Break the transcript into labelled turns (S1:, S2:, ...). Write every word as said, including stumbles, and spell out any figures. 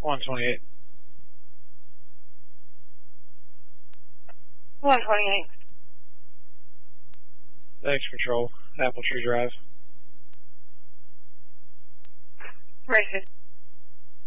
S1: one twenty-eight.
S2: one twenty-eight.
S1: Thanks, Control. Apple Tree Drive.
S2: Racist.